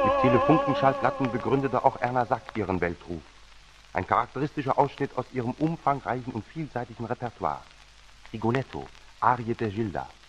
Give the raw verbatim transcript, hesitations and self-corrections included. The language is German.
Mit Telefunkenschallplatten begründete auch Erna Sack ihren Weltruf. Ein charakteristischer Ausschnitt aus ihrem umfangreichen und vielseitigen Repertoire. Rigoletto, Arie der Gilda.